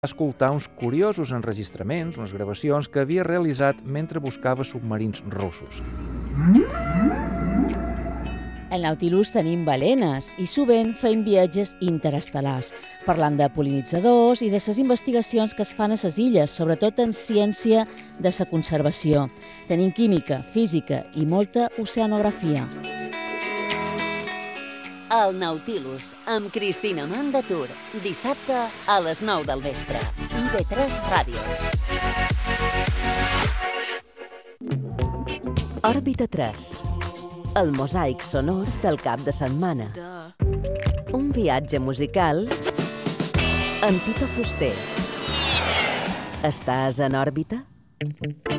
escoltar uns curiosos enregistraments, unes gravacions que havia realitzat mentre buscava submarins russos. Al Nautilus tenim balenes i sovint fem viatges interestel·lars, parlant de pol·linitzadors i de les investigacions que es fan a les illes, sobretot en ciència de la conservació. Tenim química, física i molta oceanografia. El Nautilus, amb Cristina Mandatur, dissabte a les 9 del vespre. IB3 Ràdio. Òrbita 3. El mosaic sonor del cap de setmana. Un viatge musical amb Tito Fuster. Estàs en òrbita?